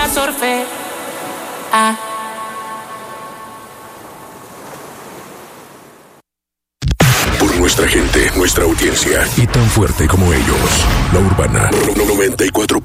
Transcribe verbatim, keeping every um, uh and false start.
la surfé. Ah. Por nuestra gente, nuestra audiencia y tan fuerte como ellos. La Urbana noventa y cuatro